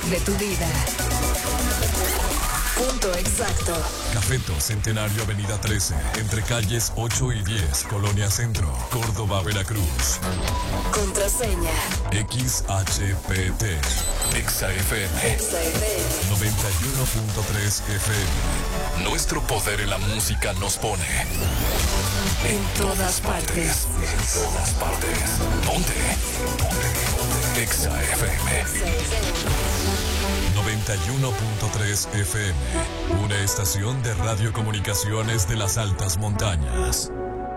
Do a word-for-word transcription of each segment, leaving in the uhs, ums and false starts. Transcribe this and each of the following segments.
de tu vida. Punto exacto. Cafeto Centenario Avenida trece, entre calles ocho y diez, Colonia Centro, Córdoba, Veracruz. Contraseña X H P T. Exa F M. Exa F M. noventa y uno punto tres F M. Nuestro poder en la música nos pone en todas partes. En todas partes. ¿Dónde? ¿Dónde? Exa F M. noventa y uno punto tres F M. Una estación de radiocomunicaciones de las altas montañas.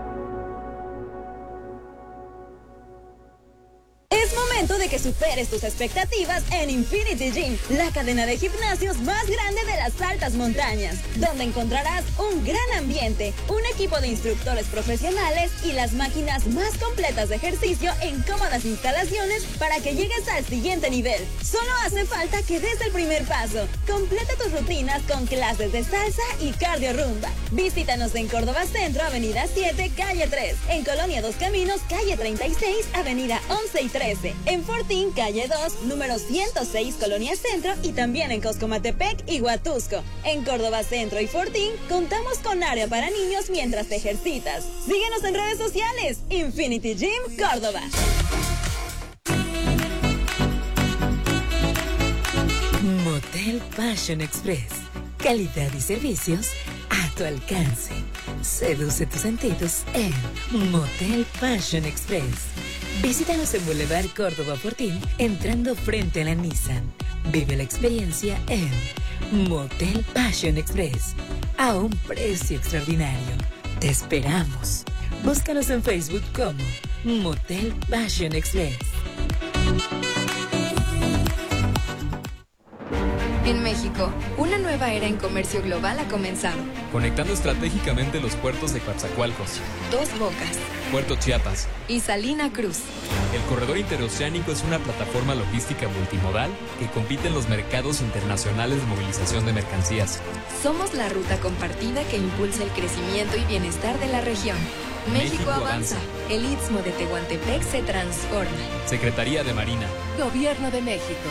Es momento de que superes tus expectativas en Infinity Gym, la cadena de gimnasios más grande de las altas montañas, donde encontrarás un gran ambiente, un equipo de instructores profesionales y las máquinas más completas de ejercicio en cómodas instalaciones para que llegues al siguiente nivel. Solo hace falta que des el primer paso. Completa tus rutinas con clases de salsa y cardio rumba. Visítanos en Córdoba Centro, Avenida siete, Calle tres, en Colonia Dos Caminos, Calle treinta y seis, Avenida once y trece, en Fortín, Calle dos, número ciento seis, Colonia Centro, y también en Coscomatepec y Huatusco. En Córdoba Centro y Fortín contamos con área para niños mientras te ejercitas. Síguenos en redes sociales, Infinity Gym Córdoba. Motel Passion Express. Calidad y servicios a tu alcance. Seduce tus sentidos en Motel Passion Express. Visítanos en Boulevard Córdoba Fortín, entrando frente a la Nissan. Vive la experiencia en Motel Passion Express, a un precio extraordinario. Te esperamos. Búscanos en Facebook como Motel Passion Express. En México, una nueva era en comercio global ha comenzado. Conectando estratégicamente los puertos de Coatzacoalcos, Dos Bocas, Puerto Chiapas y Salina Cruz. El corredor interoceánico es una plataforma logística multimodal que compite en los mercados internacionales de movilización de mercancías. Somos la ruta compartida que impulsa el crecimiento y bienestar de la región. México, México avanza. avanza. El Istmo de Tehuantepec se transforma. Secretaría de Marina. Gobierno de México.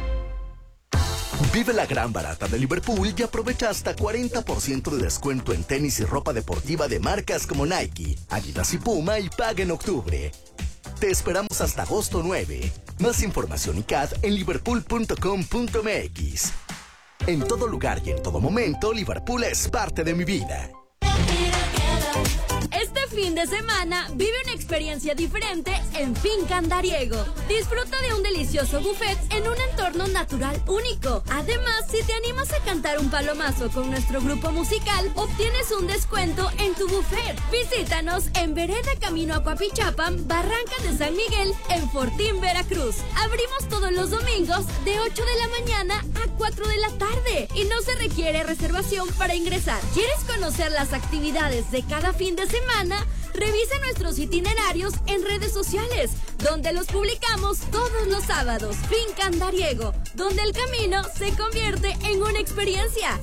Vive la gran barata de Liverpool y aprovecha hasta cuarenta por ciento de descuento en tenis y ropa deportiva de marcas como Nike, Adidas y Puma, y paga en octubre. Te esperamos hasta agosto nueve. Más información y C A D en liverpool punto com punto m x. En todo lugar y en todo momento, Liverpool es parte de mi vida. Este fin de semana vive una experiencia diferente en Finca Andariego. Disfruta de un delicioso buffet en un entorno natural único. Además, si te animas a cantar un palomazo con nuestro grupo musical, obtienes un descuento en tu buffet. Visítanos en Vereda Camino a Coapichapan, Barranca de San Miguel, en Fortín, Veracruz. Abrimos todos los domingos de ocho de la mañana a cuatro de la tarde y no se requiere reservación para ingresar. ¿Quieres conocer las actividades de cada fin de semana? Revisa nuestros itinerarios en redes sociales, donde los publicamos todos los sábados. Finca Andariego, donde el camino se convierte en una experiencia.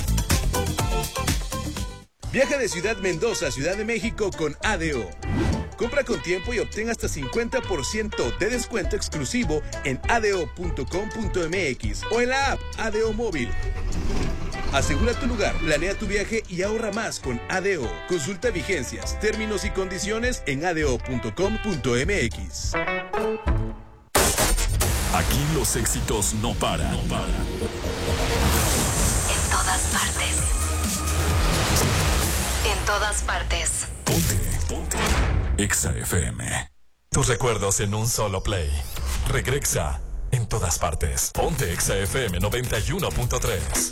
Viaja de Ciudad Mendoza a Ciudad de México con A D O. Compra con tiempo y obtén hasta cincuenta por ciento de descuento exclusivo en a d o punto com punto m x o en la app A D O Móvil. Asegura tu lugar, planea tu viaje y ahorra más con A D O. Consulta vigencias, términos y condiciones en a d o punto com punto m x. Aquí los éxitos no paran. No paran. En todas partes. En todas partes. Ponte, ponte. Exa F M. Tus recuerdos en un solo play. Regresa en todas partes. Ponte Exa F M noventa y uno punto tres.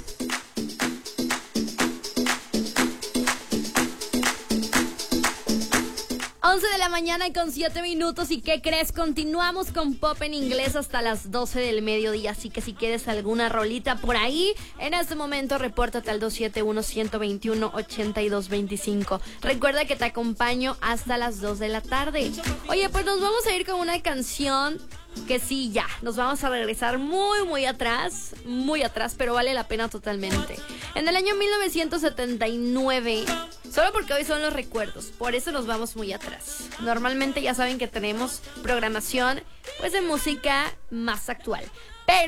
once de la mañana y con siete minutos. ¿Y qué crees? Continuamos con pop en inglés hasta las doce del mediodía. Así que si quieres alguna rolita por ahí, en este momento repórtate al dos siete uno, uno dos uno, ocho dos dos cinco. Recuerda que te acompaño hasta las dos de la tarde. Oye, pues nos vamos a ir con una canción que sí, ya, nos vamos a regresar muy, muy atrás, muy atrás, pero vale la pena totalmente. En el año mil novecientos setenta y nueve, solo porque hoy son los recuerdos, por eso nos vamos muy atrás. Normalmente ya saben que tenemos programación, pues, de música más actual, pero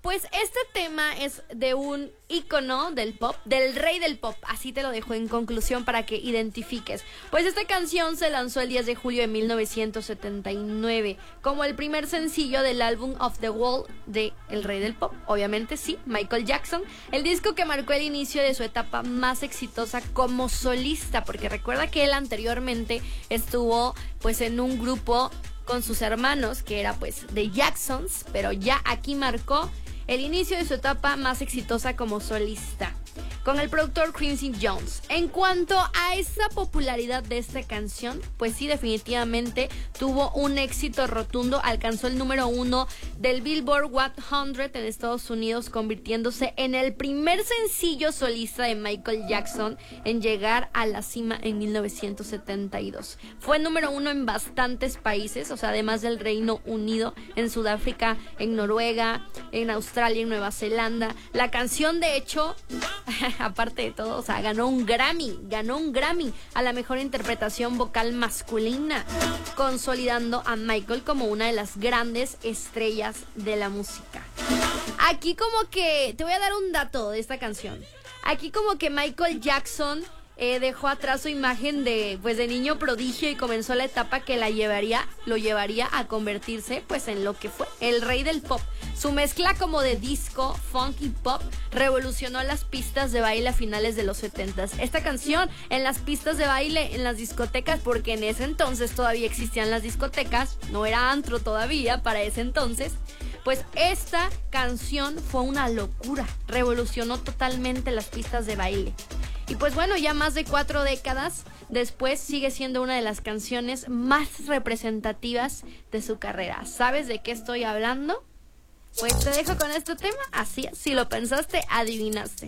Pues este tema es de un ícono del pop, del rey del pop, así te lo dejo en conclusión para que identifiques. Pues esta canción se lanzó el diez de julio de mil novecientos setenta y nueve como el primer sencillo del álbum Off the Wall de el rey del pop, obviamente sí, Michael Jackson, el disco que marcó el inicio de su etapa más exitosa como solista, porque recuerda que él anteriormente estuvo pues en un grupo con sus hermanos, que era pues The Jacksons, pero ya aquí marcó el inicio de su etapa más exitosa como solista, con el productor Quincy Jones. En cuanto a esa popularidad de esta canción, pues sí, definitivamente tuvo un éxito rotundo, alcanzó el número uno del Billboard cien en Estados Unidos, convirtiéndose en el primer sencillo solista de Michael Jackson en llegar a la cima en mil novecientos setenta y dos. Fue número uno en bastantes países, o sea, además del Reino Unido, en Sudáfrica, en Noruega, en Australia, en Nueva Zelanda. La canción, de hecho, aparte de todo, o sea, ganó un Grammy, ganó un Grammy a la mejor interpretación vocal masculina, consolidando a Michael como una de las grandes estrellas de la música. Aquí como que, te voy a dar un dato de esta canción. Aquí como que Michael Jackson eh, dejó atrás su imagen de, pues, de niño prodigio y comenzó la etapa que la llevaría, lo llevaría a convertirse pues en lo que fue el rey del pop. Su mezcla como de disco, funk y pop revolucionó las pistas de baile a finales de los setentas. Esta canción en las pistas de baile, en las discotecas, porque en ese entonces todavía existían las discotecas, no era antro todavía para ese entonces, pues esta canción fue una locura, revolucionó totalmente las pistas de baile. Y pues bueno, ya más de cuatro décadas después sigue siendo una de las canciones más representativas de su carrera. ¿Sabes de qué estoy hablando? Pues te dejo con este tema, así es, si lo pensaste, adivinaste.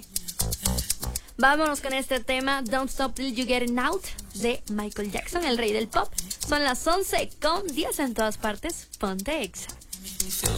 Vámonos con este tema, Don't Stop Till You Get It Out, de Michael Jackson, el rey del pop. Son las once con diez en todas partes, ponte Exa.